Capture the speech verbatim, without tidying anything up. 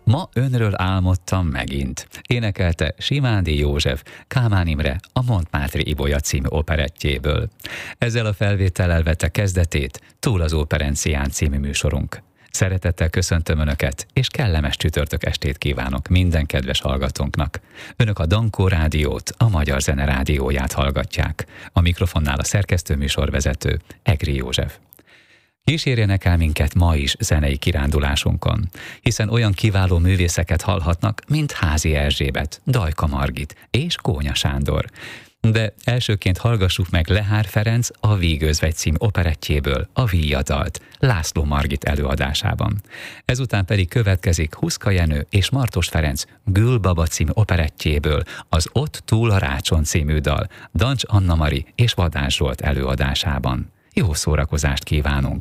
Ma önről álmodtam megint. Énekelte Simándi József Kálmán Imre a Montmartre Ibolya című operettjéből. Ezzel a felvétellel vette kezdetét Túl az Operencián című műsorunk. Szeretettel köszöntöm Önöket, és kellemes csütörtök estét kívánok minden kedves hallgatónknak. Önök a Dankó Rádiót, a Magyar Zene Rádióját hallgatják. A mikrofonnál a szerkesztő műsorvezető Egri József. Kísérjenek el minket ma is zenei kirándulásunkon, hiszen olyan kiváló művészeket hallhatnak, mint Házi Erzsébet, Dajka Margit és Kónya Sándor. De elsőként hallgassuk meg Lehár Ferenc a Vígözvegy cím operettjéből a Víjadalt László Margit előadásában. Ezután pedig következik Huszka Jenő és Martos Ferenc Gülbaba cím operettjéből az Ott túl a Rácson című dal Dancs Anna Mari és Vadás Zsolt előadásában. Jó szórakozást kívánunk!